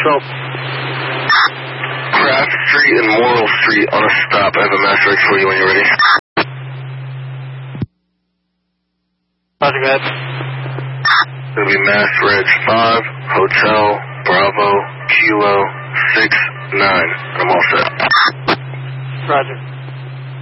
yourself? Craft Street and Morrill Street on a stop. I have a mass reg for you when you're ready. Roger, go ahead. It'll be mass reg 5, Hotel, Bravo, Kilo, 6, 9. I'm all set. Roger.